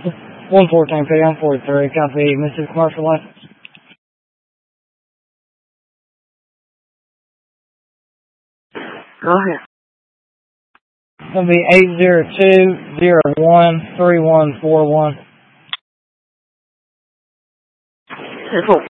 114 P.M. 43. Copy, Mr. Commercial License. Go ahead. It'll be 802-01-3141.